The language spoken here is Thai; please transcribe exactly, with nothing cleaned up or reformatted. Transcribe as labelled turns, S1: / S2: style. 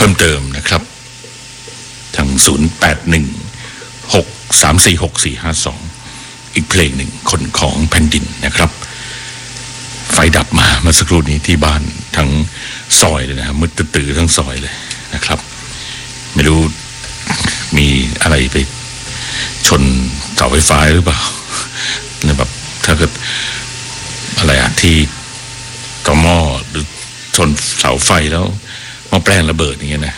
S1: มเติมนะครับทางศูนย์ แปด หนึ่ง หก สาม สี่ หก สี่ ห้า สองอีกเพลงหนึ่งคนของแผ่นดินนะครับไฟดับมาเมื่อสักครู่นี้ที่บ้านทั้งซอยเลยนะครับมืดตื้อทั้งซอยเลยนะครับไม่รู้มีอะไรไปชนเสาไฟฟ้าหรือเปล่าเนี่ยแบบถ้าเกิดอะไรอะที่ต่อหม้อหรือชนเสาไฟแล้วหม้อแปลงระเบิดอย่างเงี้ยนะ